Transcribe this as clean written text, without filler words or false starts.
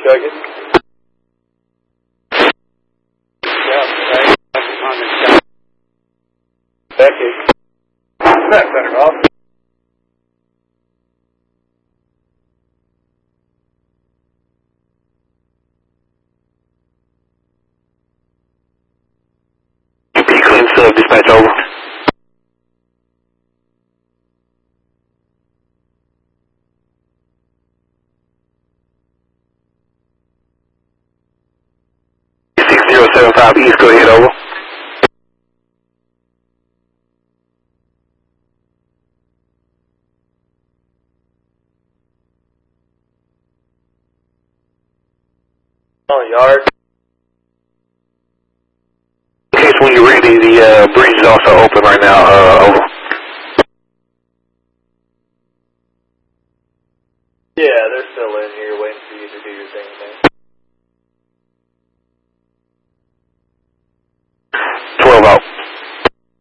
Chugging. Yeah, right. On the shot. Becky. That better off. Clean sub, dispatch over. East, go ahead, over. On yard. In case when you're ready, the bridge is also open right now, over. Yeah, they're still in here waiting for you to do your thing, man.